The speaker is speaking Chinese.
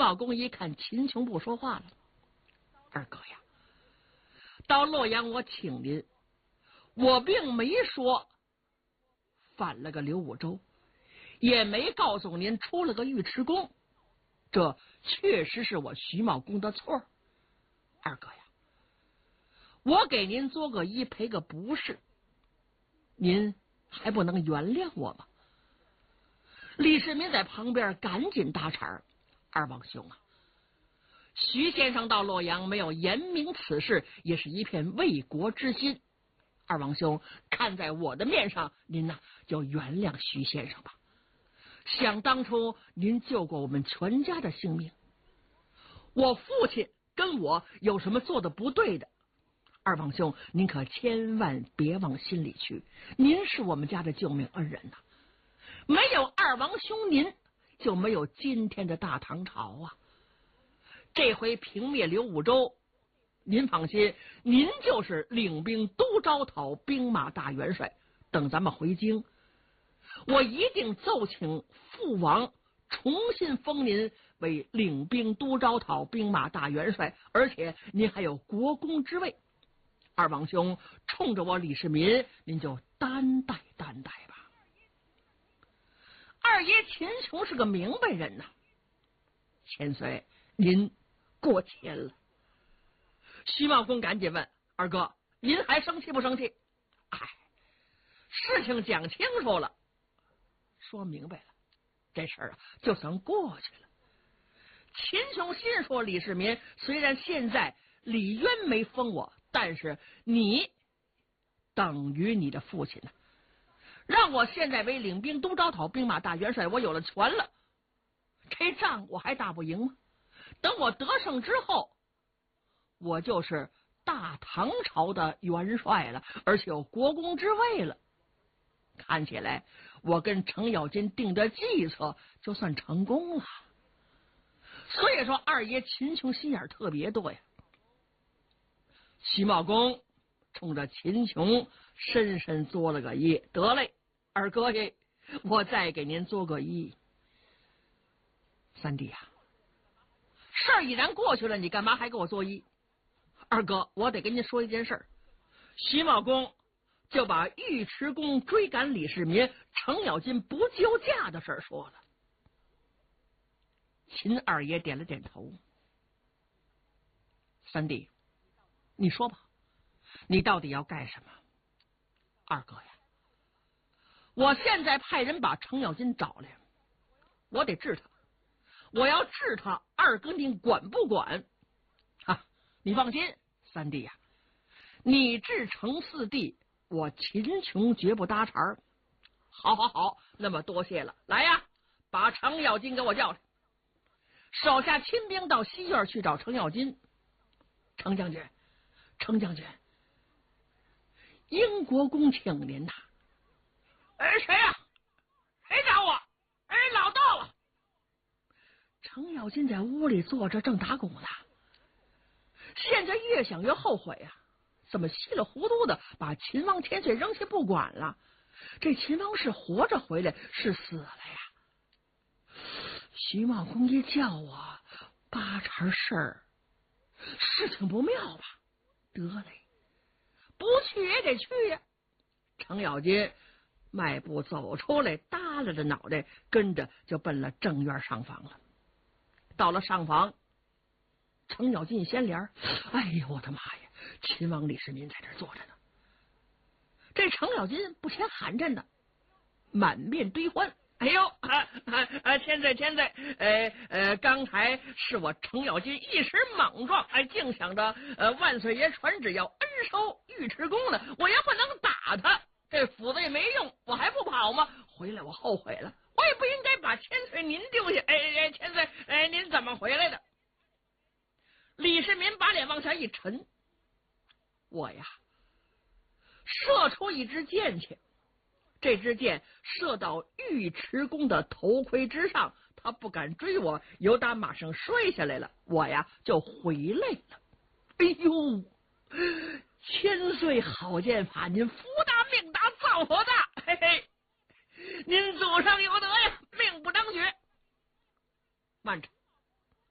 茂公一看秦琼不说话了，二哥呀，到洛阳我请您，我并没说反了个刘武周，也没告诉您出了个尉迟恭，这确实是我徐茂公的错。二哥呀，我给您做个揖赔个不是，您还不能原谅我吗？李世民在旁边赶紧搭茬，二王兄啊，徐先生到洛阳没有言明此事，也是一片为国之心。二王兄看在我的面上，您呐就原谅徐先生吧。想当初您救过我们全家的性命，我父亲跟我有什么做的不对的，二王兄您可千万别往心里去，您是我们家的救命恩人呐，没有二王兄您，就没有今天的大唐朝啊。这回平灭刘武周，您放心，您就是领兵都招讨兵马大元帅。等咱们回京，我一定奏请父王重新封您为领兵都招讨兵马大元帅，而且您还有国公之位。二王兄冲着我李世民，您就担待担待吧。二爷秦琼是个明白人呐，千岁您过谦了。徐茂公赶紧问二哥，您还生气不生气？哎，事情讲清楚了，说明白了，这事儿就算过去了。秦琼心说，李世民虽然现在李渊没封我，但是你等于你的父亲呢，让我现在为领兵都招讨兵马大元帅，我有了权了，这仗我还打不赢吗？等我得胜之后，我就是大唐朝的元帅了，而且有国公之位了。看起来我跟程咬金定的计策就算成功了。所以说二爷秦琼心眼特别多呀。徐茂公冲着秦琼深深作了个揖，得嘞，二哥爷，我再给您做个揖。三弟呀，事儿已然过去了，你干嘛还给我作揖？二哥，我得跟您说一件事儿。徐茂公就把尉迟恭追赶李世民、程咬金不救驾的事儿说了。秦二爷点了点头。三弟，你说吧，你到底要干什么？二哥呀，我现在派人把程咬金找来，我得治他，我要治他，二哥您管不管？啊，你放心，三弟呀，你治程四弟，我秦琼绝不搭茬。好好好，那么多谢了。来呀，把程咬金给我叫来。手下亲兵到西院去找程咬金。程将军，程将军，英国公请您呐。谁呀？谁找我？老到了。程咬金在屋里坐着，正打鼓呢。现在越想越后悔啊，怎么稀里糊涂的把秦王千岁扔下不管了？这秦王是活着回来，是死了呀？徐茂公一叫我，八成事儿，事情不妙吧？得嘞，不去也得去呀。程咬金迈步走出来，耷拉着脑袋，跟着就奔了正院上房了。到了上房，程咬金掀帘，哎呦我的妈呀！秦王李世民在这儿坐着呢。这程咬金不嫌寒碜的，满面堆欢。哎呦，千岁，刚才是我程咬金一时莽撞，竟想着万岁爷传旨要恩收尉迟恭呢，我也不能打他，这斧子也没用，我还不跑吗？回来我后悔了，我也不应该把千岁您丢下。千岁，您怎么回来的？李世民把脸往下一沉，我呀，射出一支箭去。这支箭射到尉迟恭的头盔之上，他不敢追我，由打马上摔下来了，我呀就回来了。哎呦，千岁好剑法，您福大命大造化大，嘿嘿，您祖上有德呀，命不长绝。慢着，